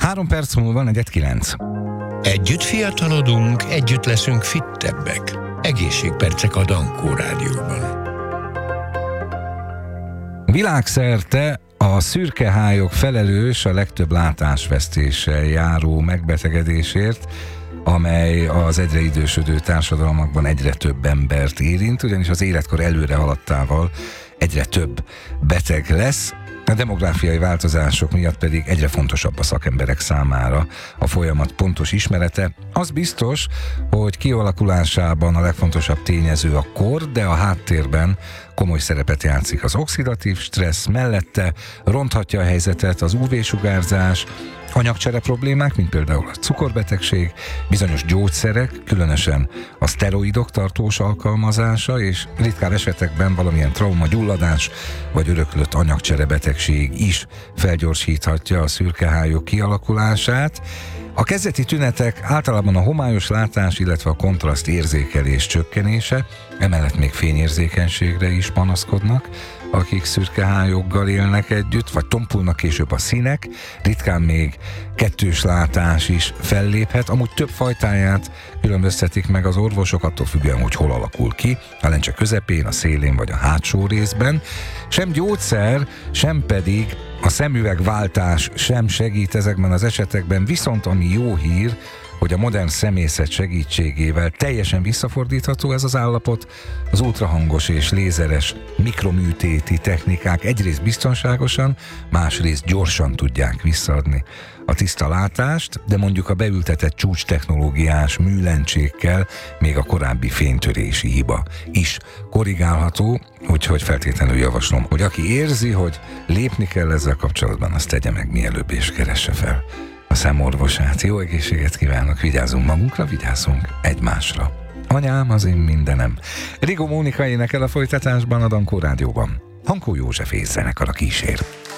3 perc múlva 8:45. Együtt fiatalodunk, együtt leszünk fittebbek. Egészségpercek a Dankó Rádióban. Világszerte a szürkehályok felelős a legtöbb látásvesztéssel járó megbetegedésért, amely az egyre idősödő társadalmakban egyre több embert érint, ugyanis az életkor előre haladtával egyre több beteg lesz. A demográfiai változások miatt pedig egyre fontosabb a szakemberek számára a folyamat pontos ismerete. Az biztos, hogy kialakulásában a legfontosabb tényező a kor, de a háttérben komoly szerepet játszik az oxidatív stressz, mellette ronthatja a helyzetet az UV-sugárzás, anyagcsere problémák, mint például a cukorbetegség, bizonyos gyógyszerek, különösen a szteroidok tartós alkalmazása, és ritkább esetekben valamilyen traumagyulladás vagy öröklött anyagcsere betegség is felgyorsíthatja a szürkehályok kialakulását. A kezdeti tünetek általában a homályos látás, illetve a kontraszt érzékelés csökkenése, emellett még fényérzékenységre is panaszkodnak, akik szürkehályokkal élnek együtt, vagy tompulnak később a színek, ritkán még kettős látás is felléphet, amúgy több fajtáját különböztetik meg az orvosok, attól függően, hogy hol alakul ki, a lencse közepén, a szélén vagy a hátsó részben. Sem gyógyszer, sem pedig a szemüvegváltás sem segít ezekben az esetekben, viszont ami jó hír, hogy a modern szemészet segítségével teljesen visszafordítható ez az állapot. Az ultrahangos és lézeres mikroműtéti technikák egyrészt biztonságosan, másrészt gyorsan tudják visszaadni a tiszta látást, de mondjuk a beültetett csúcstechnológiás műlencsékkel még a korábbi fénytörési hiba is korrigálható, úgyhogy feltétlenül javaslom, hogy aki érzi, hogy lépni kell ezzel kapcsolatban, azt tegye meg mielőbb és keresse fel a szemorvosát. Jó egészséget kívánok, vigyázzunk magunkra, vigyázzunk egymásra. Anyám az én mindenem. Rigó Mónika énekel a folytatásban a Dankó Rádióban. Hankó József és zenekar a kísér.